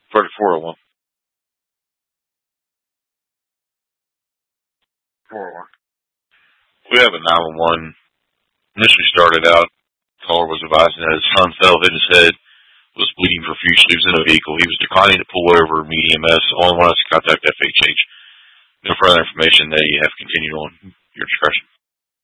401. 401. We have a 911. Initially started out, caller was advising that his son fell, hit his head, was bleeding profusely, was in a vehicle. He was declining to pull over medium S. Only wanted us to contact FHH. No further information. They have continued on. Your discretion.